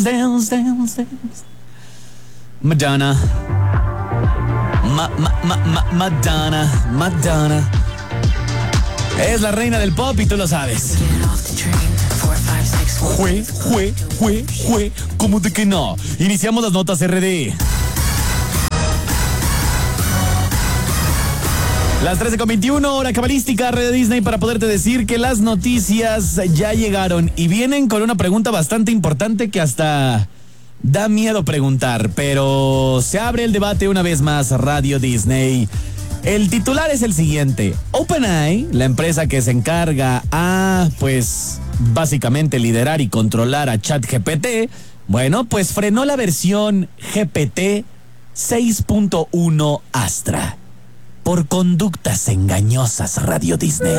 dance. Madonna. Madonna. Es la reina del pop y tú lo sabes. Jue, ¿cómo de que no? Iniciamos las notas RD. Las 13:21, hora cabalística, red de Disney, para poderte decir que las noticias ya llegaron y vienen con una pregunta bastante importante que hasta da miedo preguntar, pero se abre el debate una vez más, Radio Disney. El titular es el siguiente: OpenAI, la empresa que se encarga pues, básicamente liderar y controlar a ChatGPT, bueno, pues frenó la versión GPT 6.1 Astra. Por conductas engañosas, Radio Disney.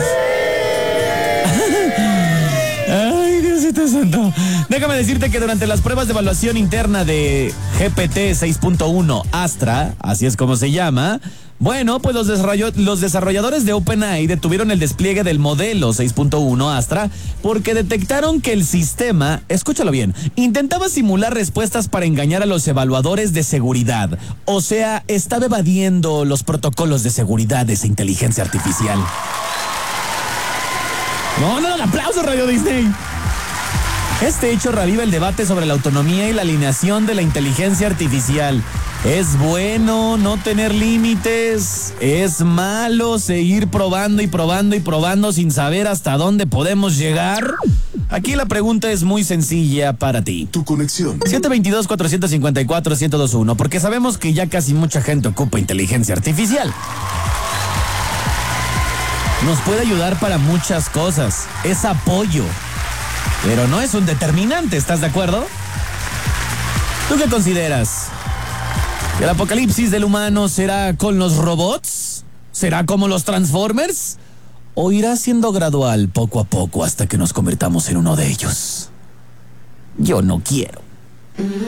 Ay, Diosito santo. Déjame decirte que durante las pruebas de evaluación interna de GPT 6.1 Astra, así es como se llama, bueno, pues los desarrolladores de OpenAI detuvieron el despliegue del modelo 6.1 Astra porque detectaron que el sistema, escúchalo bien, intentaba simular respuestas para engañar a los evaluadores de seguridad. O sea, estaba evadiendo los protocolos de seguridad de esa inteligencia artificial. No, aplauso, Radio Disney. Este hecho reaviva el debate sobre la autonomía y la alineación de la inteligencia artificial. ¿Es bueno no tener límites? ¿Es malo seguir probando y probando y probando sin saber hasta dónde podemos llegar? Aquí la pregunta es muy sencilla para ti. Tu conexión. 722-454-1021, porque sabemos que ya casi mucha gente ocupa inteligencia artificial. Nos puede ayudar para muchas cosas. Es apoyo. Pero no es un determinante, ¿estás de acuerdo? ¿Tú qué consideras? ¿El apocalipsis del humano será con los robots? ¿Será como los Transformers? ¿O irá siendo gradual, poco a poco, hasta que nos convirtamos en uno de ellos? Yo no quiero.